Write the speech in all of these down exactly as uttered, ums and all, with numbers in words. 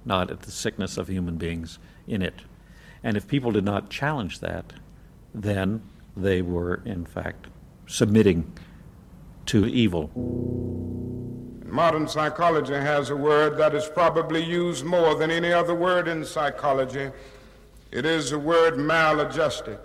not at the sickness of human beings in it. And if people did not challenge that, then they were, in fact, submitting to evil. Modern psychology has a word that is probably used more than any other word in psychology. It is the word maladjusted.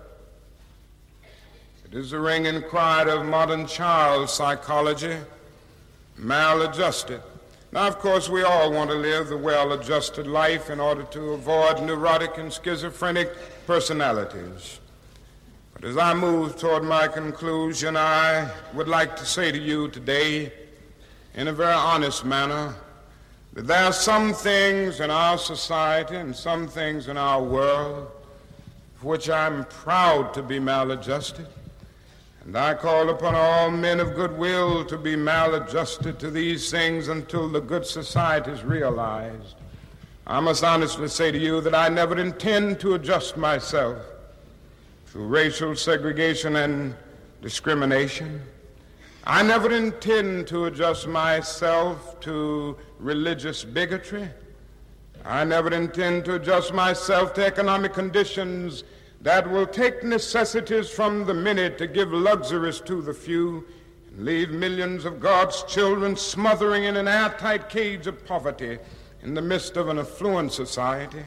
It is the ringing cry of modern child psychology, maladjusted. Now, of course, we all want to live the well-adjusted life in order to avoid neurotic and schizophrenic personalities. But as I move toward my conclusion, I would like to say to you today, in a very honest manner, that there are some things in our society and some things in our world for which I'm proud to be maladjusted. And I call upon all men of goodwill to be maladjusted to these things until the good society is realized. I must honestly say to you that I never intend to adjust myself to racial segregation and discrimination. I never intend to adjust myself to religious bigotry. I never intend to adjust myself to economic conditions that will take necessities from the many to give luxuries to the few and leave millions of God's children smothering in an airtight cage of poverty in the midst of an affluent society.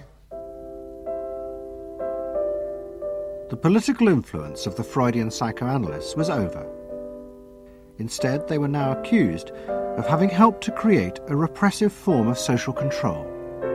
The political influence of the Freudian psychoanalysts was over. Instead, they were now accused of having helped to create a repressive form of social control.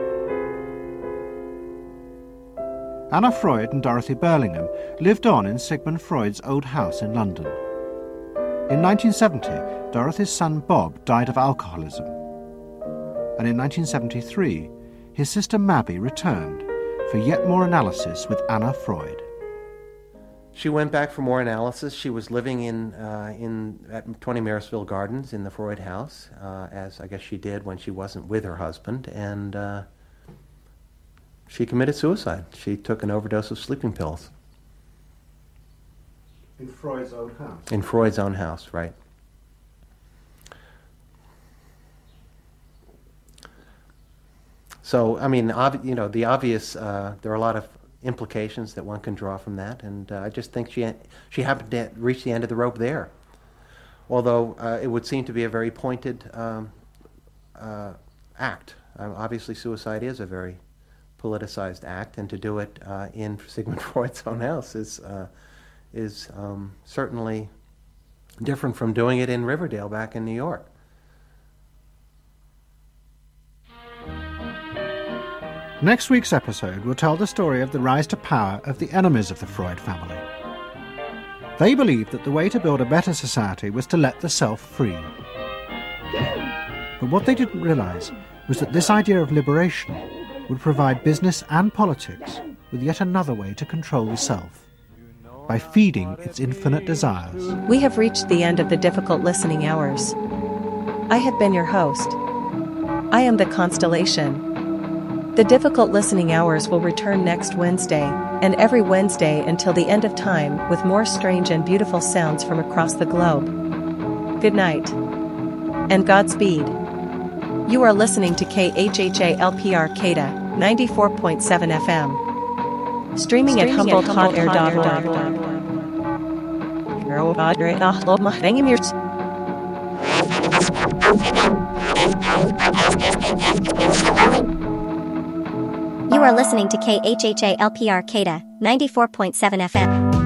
Anna Freud and Dorothy Burlingham lived on in Sigmund Freud's old house in London. In nineteen seventy, Dorothy's son Bob died of alcoholism. And in nineteen seventy-three, his sister Mabby returned for yet more analysis with Anna Freud. She went back for more analysis. She was living in uh, in at twenty Maresfield Gardens in the Freud house, uh, as I guess she did when she wasn't with her husband, and uh, she committed suicide. She took an overdose of sleeping pills. In Freud's own house? In Freud's own house, right. So, I mean, ob- you know, the obvious, uh, there are a lot of implications that one can draw from that, and uh, I just think she she happened to reach the end of the rope there. Although uh, it would seem to be a very pointed um, uh, act. Uh, obviously, suicide is a very politicized act, and to do it uh, in Sigmund Freud's own house is uh, is um, certainly different from doing it in Riverdale back in New York. Next week's episode will tell the story of the rise to power of the enemies of the Freud family. They believed that the way to build a better society was to let the self free. But what they didn't realize was that this idea of liberation would provide business and politics with yet another way to control the self, by feeding its infinite desires. We have reached the end of the difficult listening hours. I have been your host. I am the Constellation. The difficult listening hours will return next Wednesday, and every Wednesday until the end of time, with more strange and beautiful sounds from across the globe. Good night. And Godspeed. You are listening to K H H A L P Arcata, ninety-four point seven F M. Streaming, Streaming at humboldt hot air dot org. You are listening to K H H A L P Arcata, ninety-four point seven F M.